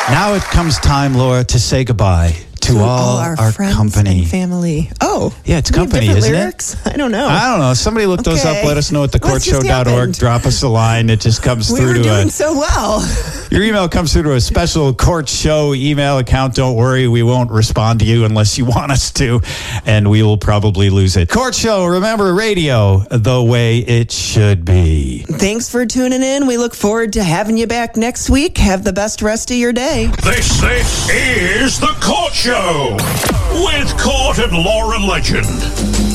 Now it comes time, Laura, to say goodbye to all our friends company. and family. Oh. Yeah, it's company, isn't lyrics? it? I don't know. I don't know. Somebody look those up. Let us know at thecourtshow.org. Drop us a line. It just comes we through were to doing so well. Your email comes through to a special Court Show email account. Don't worry, we won't respond to you unless you want us to, and we will probably lose it. Court Show, remember, radio the way it should be. Thanks for tuning in. We look forward to having you back next week. Have the best rest of your day. This is The Court Show with Court and Laura Legend.